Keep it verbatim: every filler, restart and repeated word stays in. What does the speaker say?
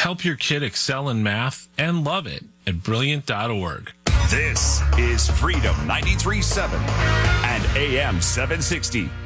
Help your kid excel in math and love it at brilliant dot org. This is Freedom ninety-three point seven and A M seven sixty.